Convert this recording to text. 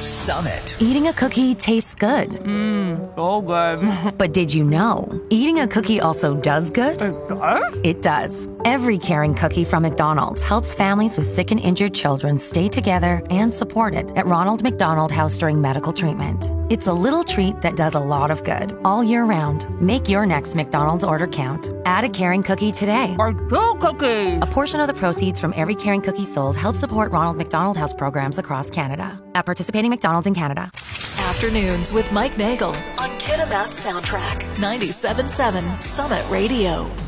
Summit. Eating a cookie tastes good. So good. But did you know, eating a cookie also does good? It does? It does. Every caring cookie from McDonald's helps families with sick and injured children stay together and supported at Ronald McDonald House during medical treatment. It's a little treat that does a lot of good all year round. Make your next McDonald's order count. Add a caring cookie today. Or 2 cookies. A portion of the proceeds from every caring cookie sold helps support Ronald McDonald House programs across Canada. At participating McDonald's in Canada. Afternoons with Mike Nagel on Kinamat Soundtrack 97.7 Summit Radio.